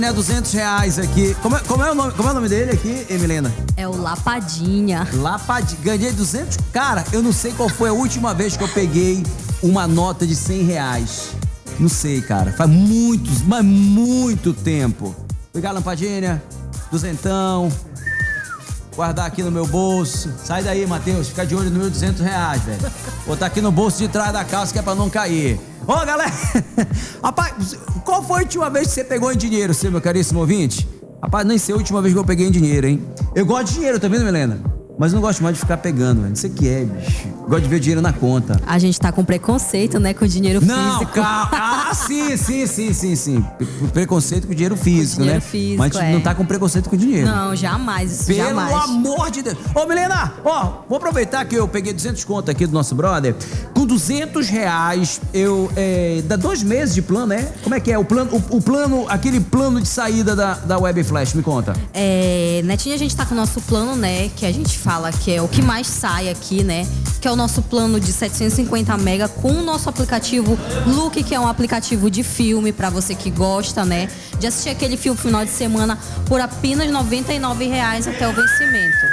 R$200 aqui. Como é o nome dele aqui, Milena? É o Lapadinha. Lapadinha. Ganhei 200. Cara, eu não sei qual foi a última vez que eu peguei uma nota de R$100. Não sei, cara. Faz muito tempo. Pegar a lampadinha, duzentão. Guardar aqui no meu bolso. Sai daí, Matheus. Fica de olho no meu R$200, velho. Botar aqui no bolso de trás da calça que é pra não cair. Ô, galera. Rapaz, qual foi a última vez que você pegou em dinheiro, seu meu caríssimo ouvinte? Rapaz, nem sei a última vez que eu peguei em dinheiro, hein? Eu gosto de dinheiro, tá vendo, Milena? Mas não gosto mais de ficar pegando, velho. Não sei o que é, bicho. Gosto de ver dinheiro na conta. A gente tá com preconceito, né, com dinheiro físico. Não, calma. Ah, sim. Preconceito com dinheiro físico, dinheiro né? Físico, mas a gente não tá com preconceito com dinheiro. Não, jamais, isso Pelo jamais. Pelo amor de Deus. Ô, Milena, ó, vou aproveitar que eu peguei 200 conto aqui do nosso brother. Com R$200, dá 2 meses de plano, né? Como é que é? O plano, aquele plano de saída da Web Flash, me conta. Netinho, a gente tá com o nosso plano, né, que a gente fala que é o que mais sai aqui, né, que é o nosso plano de 750 mega com o nosso aplicativo Look, que é um aplicativo de filme pra você que gosta, né, de assistir aquele filme final de semana por apenas R$99 até o vencimento.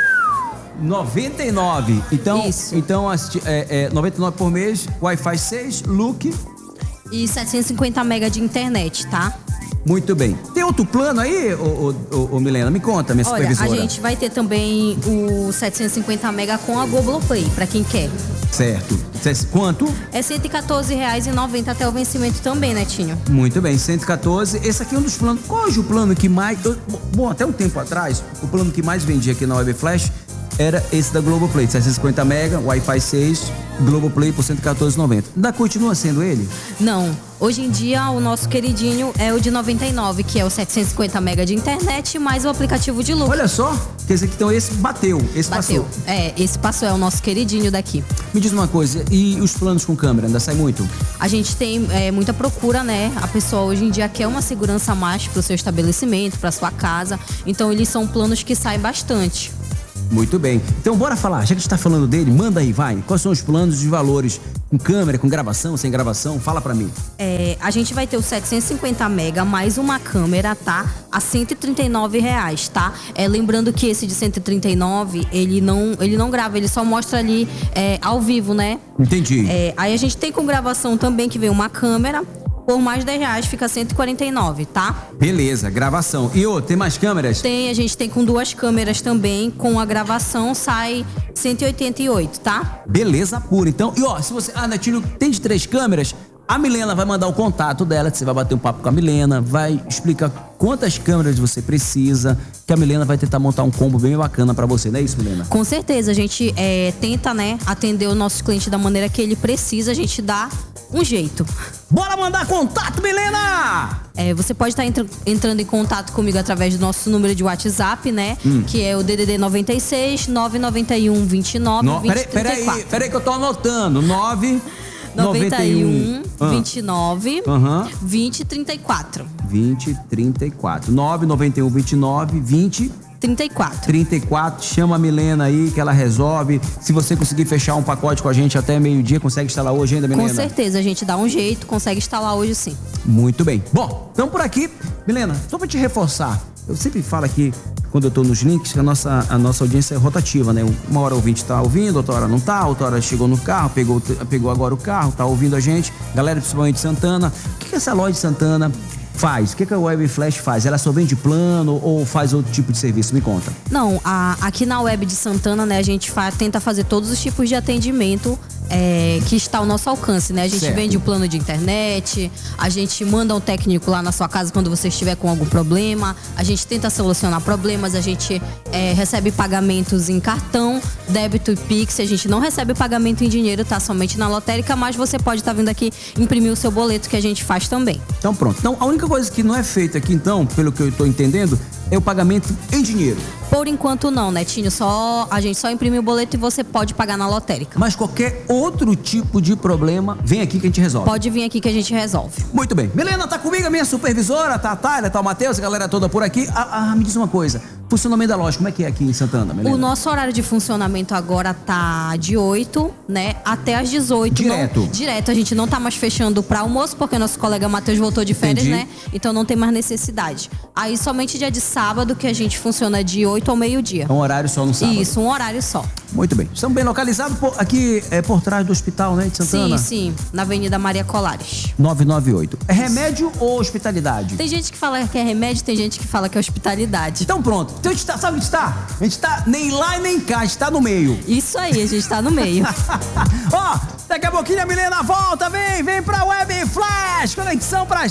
99. Então, isso. Então 99 por mês, Wi-Fi 6, Look e 750 mega de internet, tá? Muito bem. Tem outro plano aí, ô Milena? Me conta, minha supervisora. Olha, a gente vai ter também o 750 mega com a Globoplay, pra quem quer. Certo. Quanto? É R$114,90 até o vencimento também, Netinho. Muito bem, 114. Esse aqui é um dos planos. Qual é o plano que mais... Bom, até um tempo atrás, o plano que mais vendia aqui na Web Flash era esse da Globoplay, 750 mega, Wi-Fi 6, Globoplay por R$114,90. Ainda continua sendo ele? Não. Hoje em dia, o nosso queridinho é o de 99, que é o 750 mega de internet, mais o aplicativo de Look. Olha só, quer dizer que então esse bateu, passou. Esse passou, é o nosso queridinho daqui. Me diz uma coisa, e os planos com câmera, ainda sai muito? A gente tem muita procura, né? A pessoa hoje em dia quer uma segurança a mais pro seu estabelecimento, pra sua casa. Então, eles são planos que saem bastante. Muito bem. Então, bora falar. Já que a gente tá falando dele, manda aí, vai. Quais são os planos de valores? Com câmera, com gravação, sem gravação? Fala pra mim. A gente vai ter o 750 mega mais uma câmera, tá? A R$139, tá? Lembrando que esse de 139, ele não grava, ele só mostra ali ao vivo, né? Entendi. Aí a gente tem com gravação também, que vem uma câmera. Por mais R$10 fica 149, tá? Beleza, gravação. E tem mais câmeras? A gente tem com 2 câmeras também. Com a gravação sai 188, tá? Beleza pura. Então, se você... Netinho, tem de 3 câmeras? A Milena vai mandar o contato dela, você vai bater um papo com a Milena, vai explicar quantas câmeras você precisa, que a Milena vai tentar montar um combo bem bacana pra você, não é isso, Milena? Com certeza, a gente tenta, né, atender o nosso cliente da maneira que ele precisa, a gente dá um jeito. Bora mandar contato, Milena! Você pode estar entrando em contato comigo através do nosso número de WhatsApp, né? Que é o DDD 96 991 29 2034. Peraí que eu tô anotando. 91 29 20 34. 20 34. 991 29 20 34. Chama a Milena aí que ela resolve. Se você conseguir fechar um pacote com a gente até meio-dia, consegue instalar hoje ainda, Milena? Com certeza, a gente dá um jeito, consegue instalar hoje sim. Muito bem. Bom, então por aqui, Milena, só pra te reforçar, eu sempre falo aqui, quando eu tô nos links, que a nossa audiência é rotativa, né? Uma hora o ouvinte tá ouvindo, outra hora não tá, outra hora chegou no carro, pegou agora o carro, tá ouvindo a gente. Galera, principalmente de Santana. O que essa loja de Santana faz? O que a Web Flash faz? Ela só vende plano ou faz outro tipo de serviço? Me conta. Não, aqui na Web de Santana, né, a gente tenta fazer todos os tipos de atendimento que está ao nosso alcance, né? A gente vende o plano de internet, a gente manda um técnico lá na sua casa quando você estiver com algum problema, a gente tenta solucionar problemas, a gente recebe pagamentos em cartão, débito e Pix, a gente não recebe pagamento em dinheiro, tá? Somente na lotérica, mas você pode estar vindo aqui imprimir o seu boleto, que a gente faz também. Então pronto. Então a única coisa que não é feita aqui, então, pelo que eu estou entendendo, é o pagamento em dinheiro. Por enquanto não, Netinho. A gente só imprime o boleto e você pode pagar na lotérica. Mas qualquer outro tipo de problema, vem aqui que a gente resolve. Pode vir aqui que a gente resolve. Muito bem. Milena, tá comigo, a minha supervisora, tá a Thalia, tá o Matheus, a galera toda por aqui. Me diz uma coisa. Funcionamento da loja, como é que é aqui em Santana, Milena? O nosso horário de funcionamento agora tá de 8, né, até às 18. Direto? Direto, a gente não tá mais fechando para almoço, porque nosso colega Matheus voltou de férias, Entendi. né? Então não tem mais necessidade. Aí somente dia de sábado que a gente funciona de 8 ao meio-dia. É um horário só no sábado. Isso, um horário só. Muito bem. Estamos bem localizados aqui por trás do hospital, né, de Santana? Sim, na Avenida Maria Colares. 998. É remédio ou hospitalidade? Tem gente que fala que é remédio, tem gente que fala que é hospitalidade. Então pronto. Então a gente tá, sabe onde está? A gente tá nem lá e nem cá, a gente tá no meio. Isso aí, a gente tá no meio. Ó, daqui a pouquinho a Milena volta, vem pra Web Flash, conexão pra